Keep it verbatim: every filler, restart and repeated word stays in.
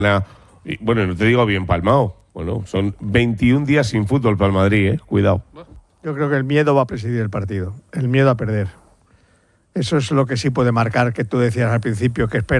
Y, bueno, no te digo bien palmado. Bueno, son veintiún días sin fútbol para el Madrid, ¿eh? Cuidado. Yo creo que el miedo va a presidir el partido. El miedo a perder. Eso es lo que sí puede marcar, que tú decías al principio, que espera